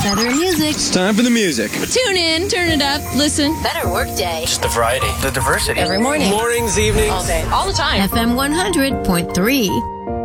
Better music. It's time for the music. Tune in, turn it up, listen. Better work day. Just the variety. The diversity. Every morning. Mornings, evenings. All day. All the time. FM 100.3.